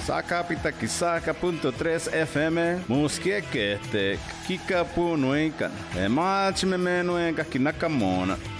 Sacapita Kisaka.3 FM, Muskiekete, Kikapu Nuikan, Emach Memenuenka Kinakamona.